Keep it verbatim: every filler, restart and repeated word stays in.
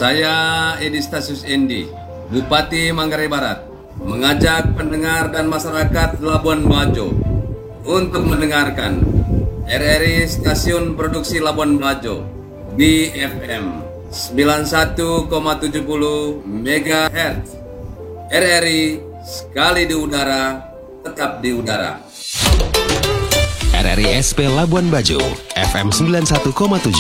Saya Edi Stasius Endi, Bupati Manggarai Barat, mengajak pendengar dan masyarakat Labuan Bajo untuk mendengarkan R R I Stasiun Produksi Labuan Bajo di F M sembilan puluh satu koma tujuh puluh megahertz. R R I sekali di udara, tetap di udara. R R I S P Labuan Bajo, F M sembilan puluh satu koma tujuh.